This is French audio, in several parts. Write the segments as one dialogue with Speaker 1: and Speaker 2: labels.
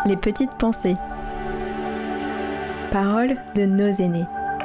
Speaker 1: Les petites pensées. Paroles de nos aînés.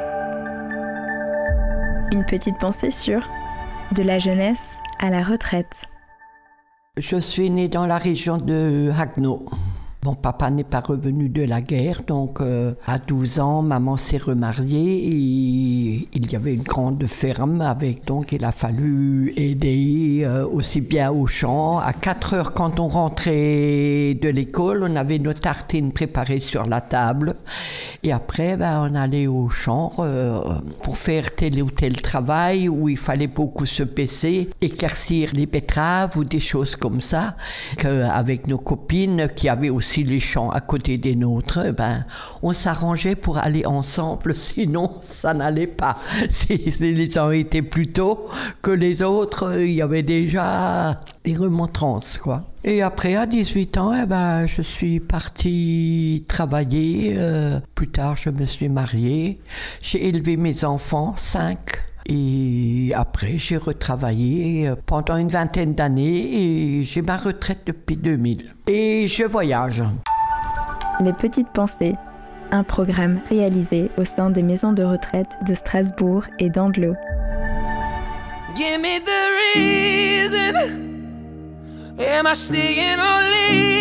Speaker 1: Une petite pensée sur de la jeunesse à la retraite.
Speaker 2: Je suis née dans la région de Haguenau. Mon papa n'est pas revenu de la guerre, donc à 12 ans, maman s'est remariée et il y avait une grande ferme donc il a fallu aider aussi bien au champ. À 4 heures, quand on rentrait de l'école, on avait nos tartines préparées sur la table et après, on allait au champ pour faire tel ou tel travail où il fallait beaucoup se paisser, éclaircir les betteraves ou des choses comme ça, avec nos copines qui avaient aussi les champs à côté des nôtres, on s'arrangeait pour aller ensemble, sinon ça n'allait pas. Si les uns étaient plus tôt que les autres, il y avait déjà des remontrances, quoi. Et après, à 18 ans, je suis partie travailler. Plus tard, je me suis mariée. J'ai élevé mes enfants, 5. Et après, j'ai retravaillé pendant une vingtaine d'années et j'ai ma retraite depuis 2000. Et je voyage.
Speaker 1: Les petites pensées, un programme réalisé au sein des maisons de retraite de Strasbourg et d'Andlau.
Speaker 3: Give me the reason. Am I staying or leaving?